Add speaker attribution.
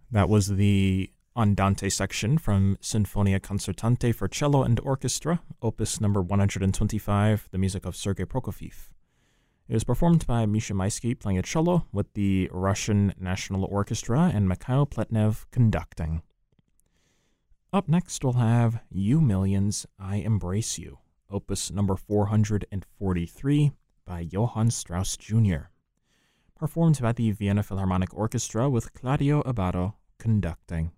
Speaker 1: That was the Andante section from Sinfonia Concertante for Cello and Orchestra, opus number 125, the music of Sergei Prokofiev. It was performed by Misha Maisky playing a cello with the Russian National Orchestra and Mikhail Pletnev conducting. Up next, we'll have You Millions, I Embrace You, opus number 443 by Johann Strauss Jr., performed by the Vienna Philharmonic Orchestra with Claudio Abbado conducting.